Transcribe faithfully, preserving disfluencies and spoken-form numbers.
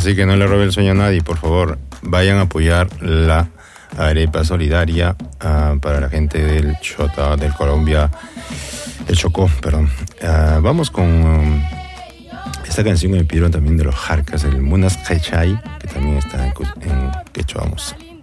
Así que no le robe el sueño a nadie, por favor, vayan a apoyar la arepa solidaria uh, para la gente del Chota, del Colombia, el Chocó, perdón. Uh, vamos con um, esta canción que me pidieron también de los Jarcas, el Munas Chay, que también está en, en quechua. Vamos.